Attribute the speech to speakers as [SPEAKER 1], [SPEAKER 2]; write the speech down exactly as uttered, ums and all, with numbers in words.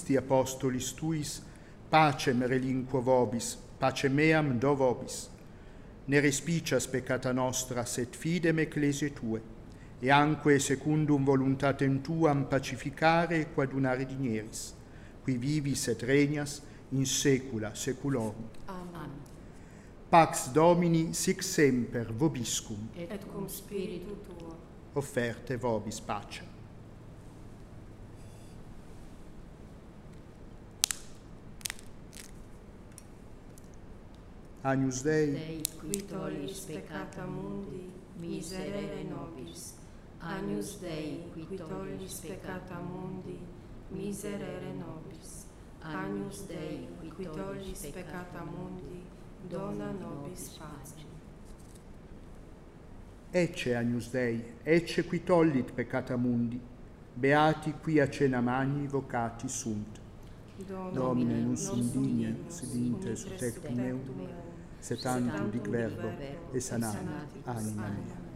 [SPEAKER 1] Christi apostolis tuis, pacem relinquo vobis, pacem meam do vobis. Ne respicias peccata nostra, set fidem ecclesiae tue, e anque secundum voluntatem tuam pacificare e quadunare digneris, qui vivis et regnas in saecula saeculorum.
[SPEAKER 2] Amen.
[SPEAKER 1] Pax Domini sic semper vobiscum.
[SPEAKER 2] Et cum spiritu tuo.
[SPEAKER 1] Offerte vobis pacem. Agnus Dei,
[SPEAKER 2] Dei, qui tollis peccata mundi, miserere nobis. Agnus Dei, qui tollis peccata mundi, miserere nobis. Agnus Dei, qui tollis peccata mundi, dona nobis pacem.
[SPEAKER 1] ecce Agnus Dei, ecce qui tollit peccata mundi, beati qui a cena magni vocati sunt. Domine nus indigne, sedinte su tectum meum, set tantum dic verbo, e sanat anima mea.